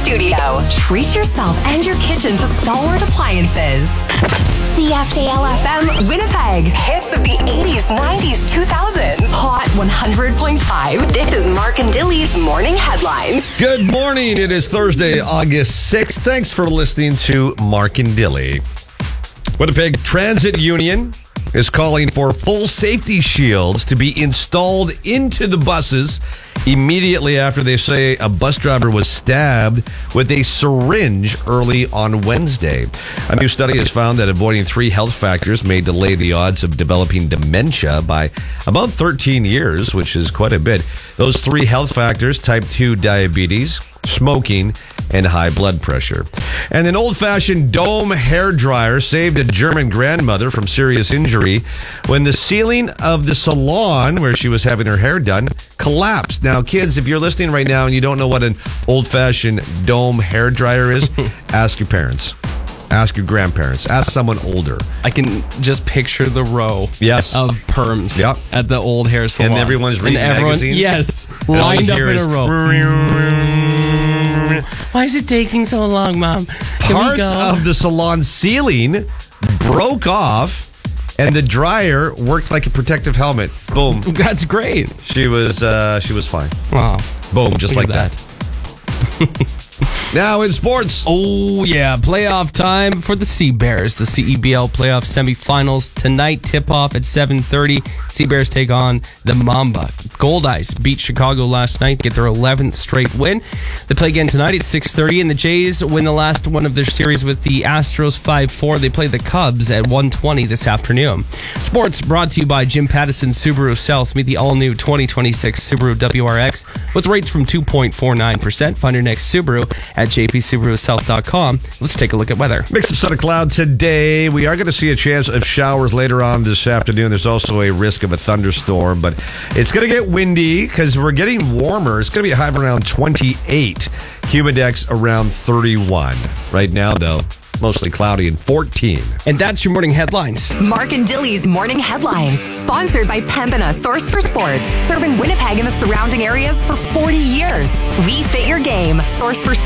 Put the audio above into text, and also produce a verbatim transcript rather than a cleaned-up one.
studio. Treat yourself and your kitchen to Stalwart Appliances. C F J L F M Winnipeg. Hits of the eighties, nineties, two thousand. Hot one hundred point five. This is Mark and Dilly's Morning Headlines. Good morning. It is Thursday, August sixth. Thanks for listening to Mark and Dilly. Winnipeg Transit Union is calling for full safety shields to be installed into the buses immediately after they say a bus driver was stabbed with a syringe early on Wednesday. A new study has found that avoiding three health factors may delay the odds of developing dementia by about thirteen years, which is quite a bit. Those three health factors, type two diabetes, smoking, and high blood pressure. And an old-fashioned dome hairdryer saved a German grandmother from serious injury when the ceiling of the salon where she was having her hair done collapsed. Now, kids, if you're listening right now and you don't know what an old-fashioned dome hairdryer is, ask your parents. Ask your grandparents. Ask someone older. I can just picture the row yes. of perms yep. at the old hair salon. And everyone's reading and everyone, magazines. Yes. And lined up in is, a row. Why is it taking so long, Mom? Can Parts of the salon ceiling broke off, and the dryer worked like a protective helmet. Boom. That's great. She was uh, she was fine. Wow. Boom, just Look like at that. that. Now in sports. Oh, yeah. Playoff time for the Sea Bears. The C E B L playoff semifinals tonight. Tip-off at seven thirty. Sea Bears take on the Mamba. Gold Ice beat Chicago last night, get their eleventh straight win. They play again tonight at six thirty, and the Jays win the last one of their series with the Astros five four. They play the Cubs at one twenty this afternoon. Sports brought to you by Jim Pattison Subaru South. Meet the all-new twenty twenty-six Subaru W R X with rates from two point four nine percent. Find your next Subaru at j p subaru south dot com. Let's take a look at weather. Mix of sun and cloud today. We are going to see a chance of showers later on this afternoon. There's also a risk of a thunderstorm, but it's going to get windy because we're getting warmer. It's going to be a high of around twenty-eight. Humidex around thirty-one. Right now, though, mostly cloudy and fourteen. And that's your morning headlines. Mark and Dilly's Morning Headlines. Sponsored by Pembina, source for sports. Serving Winnipeg and the surrounding areas for forty years. We fit your game. Source for sports.